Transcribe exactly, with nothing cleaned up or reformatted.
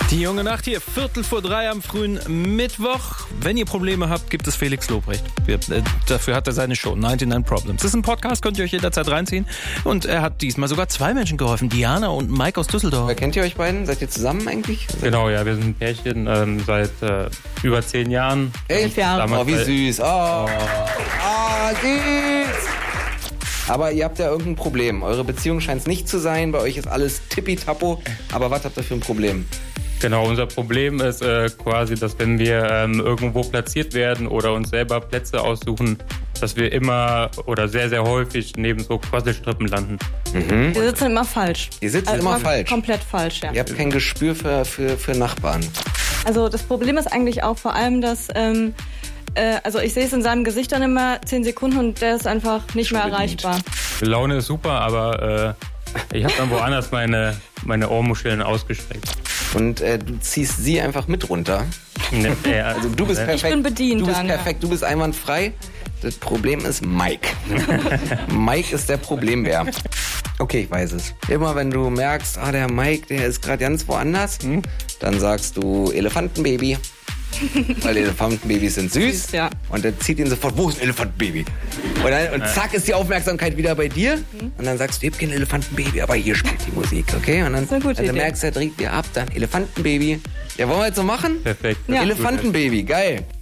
Die junge Nacht hier, Viertel vor drei am frühen Mittwoch. Wenn ihr Probleme habt, gibt es Felix Lobrecht. Wir, äh, dafür hat er seine Show, neunundneunzig Problems. Das ist ein Podcast, könnt ihr euch jederzeit reinziehen. Und er hat diesmal sogar zwei Menschen geholfen, Diana und Mike aus Düsseldorf. Kennt ihr euch beiden? Seid ihr zusammen eigentlich? Genau, ja, wir sind ein Pärchen ähm, seit äh, über zehn Jahren. Elf Jahre. Oh, wie süß. Oh, oh süß. Aber ihr habt ja irgendein Problem. Eure Beziehung scheint es nicht zu sein. Bei euch ist alles tippitappo. Aber was habt ihr für ein Problem? Genau, unser Problem ist äh, quasi, dass wenn wir ähm, irgendwo platziert werden oder uns selber Plätze aussuchen, dass wir immer oder sehr, sehr häufig neben so Quasselstrippen landen. Mhm. Wir sitzen immer falsch. Ihr sitzt also immer, immer falsch? Komplett falsch, ja. Ihr habt kein Gespür für, für, für Nachbarn? Also das Problem ist eigentlich auch vor allem, dass... Ähm, äh, also ich sehe es in seinem Gesicht dann immer zehn Sekunden und der ist einfach nicht Schon mehr bedient. erreichbar. Die Laune ist super, aber äh, ich habe dann woanders meine, meine Ohrmuscheln ausgestreckt. Und äh, du ziehst sie einfach mit runter. Ne, äh, also du bist perfekt. Ich bin bedient Du bist dann, perfekt, ja. Du bist einwandfrei. Das Problem ist Mike. Mike ist der Problembär. Okay, ich weiß es. Immer wenn du merkst, ah, der Mike, der ist gerade ganz woanders, hm? dann sagst du Elefantenbaby. Weil Elefantenbabys sind süß. süß ja. Und dann zieht ihn sofort, wo ist ein Elefantenbaby? Und, dann, und zack ist die Aufmerksamkeit wieder bei dir. Mhm. Und dann sagst du, ich hab kein Elefantenbaby, aber hier spielt die Musik, okay? Und dann, das ist eine gute also Idee. merkst du, er dreht dir ab, dann Elefantenbaby. Ja, wollen wir jetzt so machen? Perfekt. Ja. Elefantenbaby, geil.